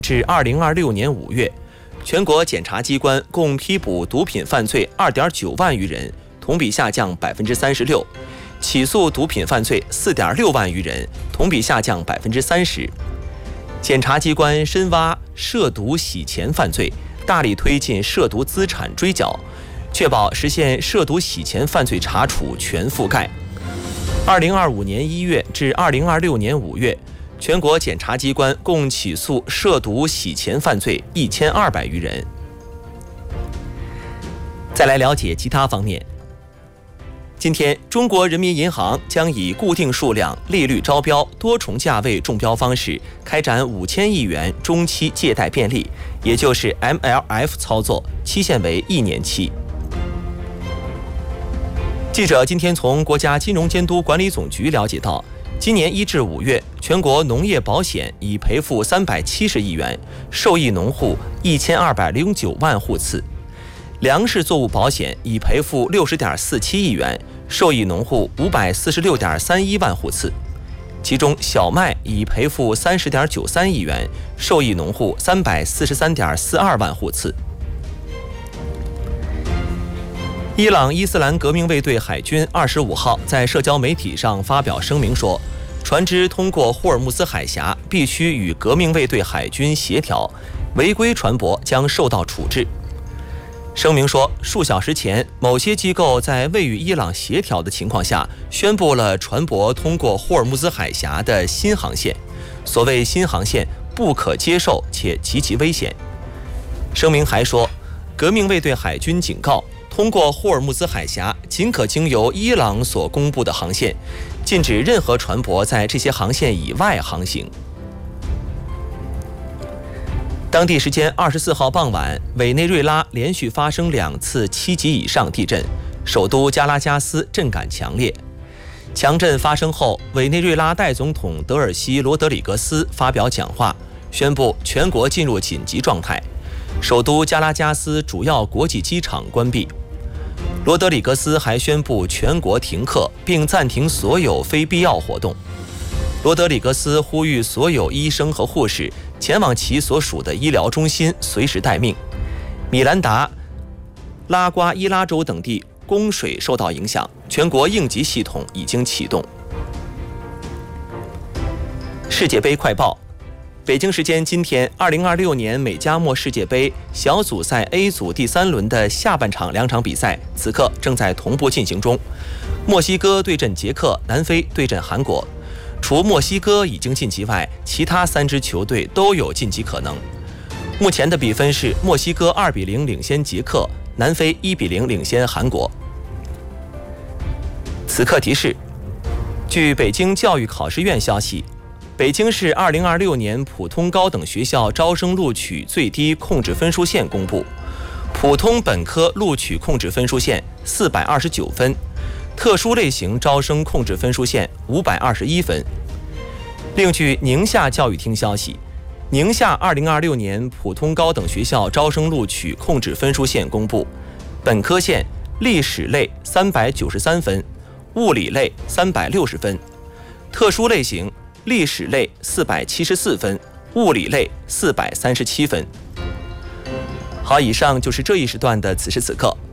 至2026年5月，全国检察机关共批捕毒品犯罪2.9万余人，同比下降36%；起诉毒品犯罪4.6万余人，同比下降30%。检察机关深挖涉毒洗钱犯罪，大力推进涉毒资产追缴，确保实现涉毒洗钱犯罪查处全覆盖。2025年1月至2026年5月，全国检察机关共起诉涉毒洗钱犯罪1200余人。再来了解其他方面。今天，中国人民银行将以固定数量、利率招标、多重价位中标方式开展5000亿元中期借贷便利，也就是 MLF 操作，期限为1年期。记者今天从国家金融监督管理总局了解到，今年1至5月，全国农业保险已赔付370亿元，受益农户1209万户次；粮食作物保险已赔付60.47亿元，受益农户546.31万户次。其中，小麦已赔付30.93亿元，受益农户343.42万户次。伊朗伊斯兰革命卫队海军25号在社交媒体上发表声明说，船只通过霍尔木兹海峡必须与革命卫队海军协调，违规船舶将受到处置。声明说，数小时前，某些机构在未与伊朗协调的情况下，宣布了船舶通过霍尔木兹海峡的新航线。所谓新航线不可接受且极其危险。声明还说，革命卫队海军警告，通过霍尔木兹海峡仅可经由伊朗所公布的航线，禁止任何船舶在这些航线以外航行。当地时间24号傍晚，委内瑞拉连续发生2次7级以上地震，首都加拉加斯震感强烈。强震发生后，委内瑞拉代总统德尔西·罗德里格斯发表讲话，宣布全国进入紧急状态，首都加拉加斯主要国际机场关闭。罗德里格斯还宣布全国停课，并暂停所有非必要活动。罗德里格斯呼吁所有医生和护士前往其所属的医疗中心随时待命。米兰达、拉瓜伊拉州等地供水受到影响，全国应急系统已经启动。世界杯快报。北京时间今天，2026年美加墨世界杯小组赛 A 组第3轮的下半场2场比赛此刻正在同步进行中。墨西哥对阵捷克，南非对阵韩国。除墨西哥已经晋级外，其他3支球队都有晋级可能。目前的比分是墨西哥2比0领先捷克，南非1比0领先韩国。此刻提示：据北京教育考试院消息，北京市2026年普通高等学校招生录取最低控制分数线公布，普通本科录取控制分数线429分，特殊类型招生控制分数线521分。另据宁夏教育厅消息，宁夏2026年普通高等学校招生录取控制分数线公布，本科线历史类393分，物理类360分，特殊类型历史类474分，物理类437分。好，以上就是这一时段的此时此刻。